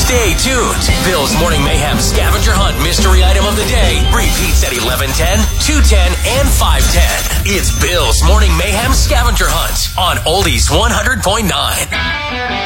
Stay tuned. Bill's Morning Mayhem Scavenger Hunt Mystery Item of the Day repeats at 11:10, 2:10, and 5:10. It's Bill's Morning Mayhem Scavenger Hunt on Oldies 100.9.